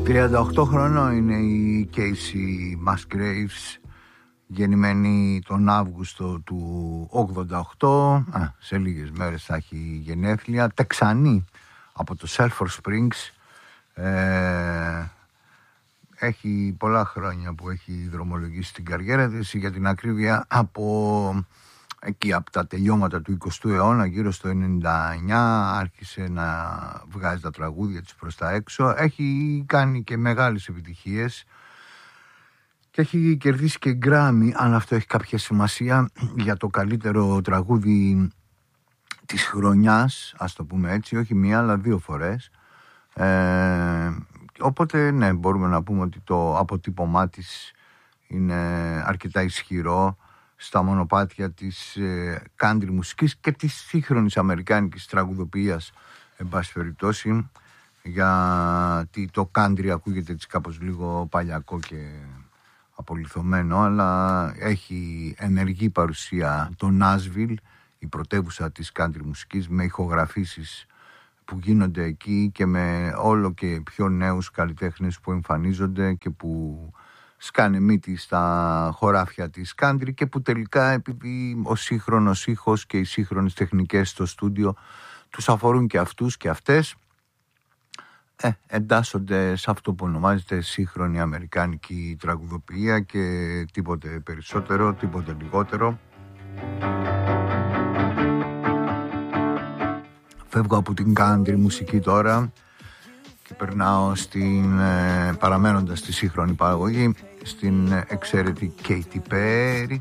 38 χρονών είναι η Casey Musgraves, γεννημένη τον Αύγουστο του 88. Σε λίγες μέρες θα έχει γενέθλια. Τεξανή από το Sulphur Springs. Έχει πολλά χρόνια που έχει δρομολογήσει την καριέρα της, για την ακρίβεια από εκεί, από τα τελειώματα του 20ου αιώνα, γύρω στο 99 άρχισε να βγάζει τα τραγούδια της προς τα έξω. Έχει κάνει και μεγάλες επιτυχίες και έχει κερδίσει και Grammy, αν αυτό έχει κάποια σημασία, για το καλύτερο τραγούδι της χρονιάς, ας το πούμε έτσι, όχι μία αλλά δύο φορές. Οπότε ναι, μπορούμε να πούμε ότι το αποτύπωμά της είναι αρκετά ισχυρό στα μονοπάτια της country μουσικής και της σύγχρονης αμερικάνικης τραγουδοποιίας, εν πάση περιπτώσει, γιατί το country ακούγεται έτσι κάπως λίγο παλιακό και απολιθωμένο, αλλά έχει ενεργή παρουσία το Nashville, η πρωτεύουσα της country μουσικής, με ηχογραφήσεις που γίνονται εκεί και με όλο και πιο νέους καλλιτέχνες που εμφανίζονται και που σκάνε μύτη στα χωράφια της country και που τελικά, επειδή ο σύγχρονος ήχος και οι σύγχρονες τεχνικές στο στούντιο τους αφορούν και αυτούς και αυτές, εντάσσονται σε αυτό που ονομάζεται σύγχρονη αμερικάνικη τραγουδοποιία και τίποτε περισσότερο, τίποτε λιγότερο. Φεύγω από την country μουσική τώρα και περνάω παραμένοντας στη σύγχρονη παραγωγή, στην εξαίρετη Katy Perry,